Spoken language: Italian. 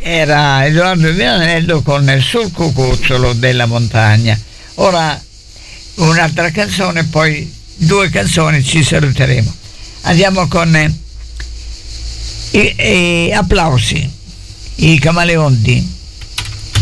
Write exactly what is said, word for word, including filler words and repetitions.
era Edoardo Vianello con Sul cucuzzolo della montagna. Ora un'altra canzone, poi due canzoni, ci saluteremo. Andiamo con eh, i, i Applausi, i Camaleonti.